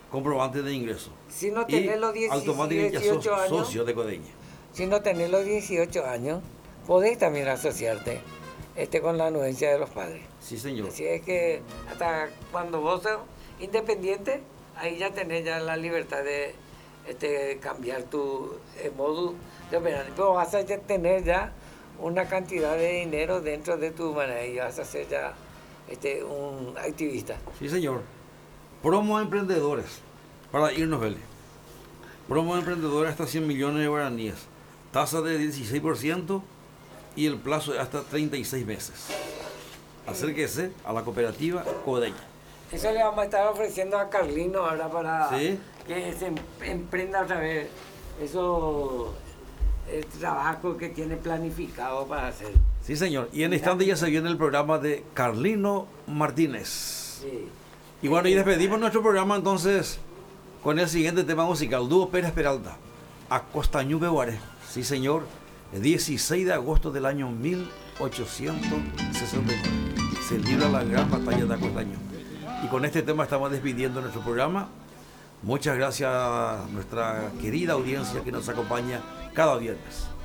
comprobante de ingreso. Si no Y tenés los automáticamente ya sos 18 años, socio de Codeña. si no tenés los 18 años, podés también asociarte con la anuencia de los padres. Sí, señor. Así es que hasta cuando vos sos independiente, ahí ya tenés ya la libertad de cambiar tu modus de operar. Pero vas a tener ya una cantidad de dinero dentro de tu manera y vas a ser ya un activista. Sí, señor. Promo a emprendedores, para irnos, Vélez. Promo a emprendedores hasta 100 millones de guaraníes. Tasa de 16% y el plazo es hasta 36 meses. Acérquese a la cooperativa Codeña. Eso le vamos a estar ofreciendo a Carlino ahora para ¿Sí? que se emprenda otra vez eso, el trabajo que tiene planificado para hacer. Sí, señor. Y en instante ya se viene el programa de Carlino Martínez. Sí. Y bueno, y despedimos nuestro programa entonces con el siguiente tema musical. Dúo Pérez Peralta, Acostañú Beguaré. Sí, señor. El 16 de agosto del año 1869 se libra la gran batalla de Acostañú. Y con este tema estamos despidiendo nuestro programa. Muchas gracias a nuestra querida audiencia que nos acompaña cada viernes.